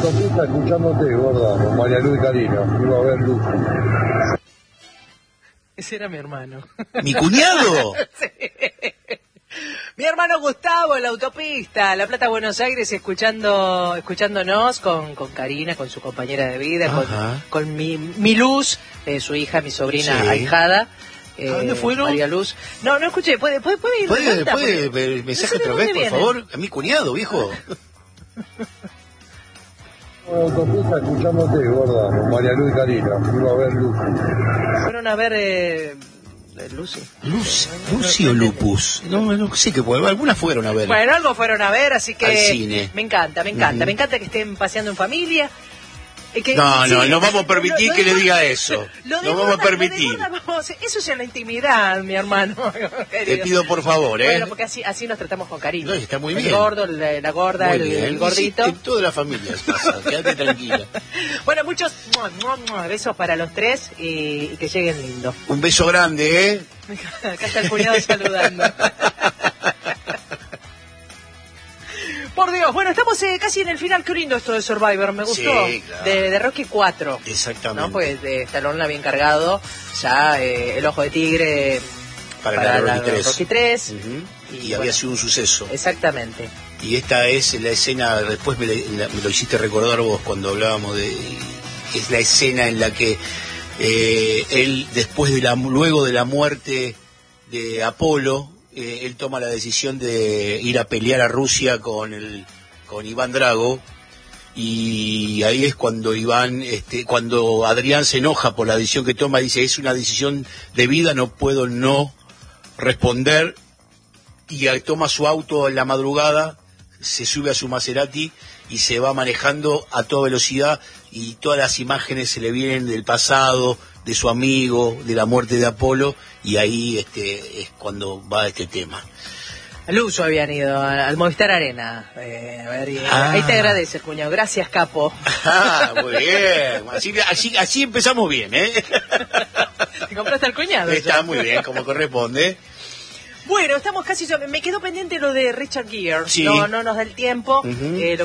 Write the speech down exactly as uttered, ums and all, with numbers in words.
autopista escuchándote, gorda, con María Luz y Karina. Iba a ver Luz. Ese era mi hermano. ¿Mi cuñado? Sí. Mi hermano Gustavo en la autopista, La Plata, Buenos Aires, escuchando, escuchándonos con, con Karina, con su compañera de vida, con, con mi, mi Luz, eh, su hija, mi sobrina Sí. ahijada. Eh, ¿A dónde fueron? María Luz. No, no escuché. ¿Puede, puede, puede ir? ¿Puede, de vuelta? puede Porque el mensaje no sé de otra vez, dónde por viene. favor? A mi cuñado, viejo. Autopista escuchándote, gorda, con María Luz y Karina. Iba a ver Luz. Fueron a ver eh, Lucy. Luz, Lucy o Lupus. No, no sé qué puede. Algunas fueron a ver. Bueno, algo fueron a ver, así que Al cine. me encanta, me encanta, Uh-huh. me encanta que estén paseando en familia. Eh, que- No, sí, no, no vamos a permitir lo- lo que de le diga gorda- eso. lo de No vamos a gorda- lo de permitir. gorda vamos- eso es en la intimidad, mi hermano. Te querido. pido por favor, ¿eh? Bueno, porque así, así nos tratamos con cariño. No, está muy el bien. gordo, la, la gorda, Muy el, bien. el gordito. En toda la familia pasa. Quédate tranquila. Bueno, muchos mua, mua, mua, besos para los tres y, y que lleguen lindos. Un beso grande, ¿eh? Acá está el cuñado saludando. Por Dios, bueno, estamos eh, casi en el final. Qué lindo esto de Survivor, me gustó. Sí, claro. de, de Rocky cuatro. Exactamente. ¿No? Pues de Stallone la bien cargado. Ya eh, el ojo de tigre Para, la Rocky tres. Rocky tres. Uh-huh. Y, Y había bueno, sido un suceso. exactamente. Y esta es la escena, después me, la- me lo hiciste recordar vos cuando hablábamos de... Es la escena en la que eh, él, después de la luego de la muerte de Apolo, eh, él toma la decisión de ir a pelear a Rusia con el con Iván Drago, y ahí es cuando Iván, este, cuando Adrián se enoja por la decisión que toma, dice, es una decisión de vida, no puedo no responder, y eh, toma su auto en la madrugada, se sube a su Maserati y se va manejando a toda velocidad, y todas las imágenes se le vienen del pasado, de su amigo, de la muerte de Apolo, y ahí este es cuando va este tema. Al uso habían ido al Movistar Arena. Eh, a ver, y, Ah. ahí te agradece, cuñado. Gracias, capo. Ah, muy bien. Así, así, así empezamos bien, ¿eh? Te compraste al cuñado. Está ya. muy bien, como corresponde. Bueno, estamos casi... Me quedó pendiente lo de Richard Gere. Sí. No, no nos da el tiempo. Uh-huh. eh, lo